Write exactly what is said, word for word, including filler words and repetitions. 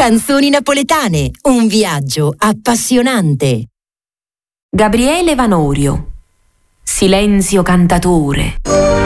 Canzoni napoletane, un viaggio appassionante. Gabriele Vanorio, Silenzio cantatore.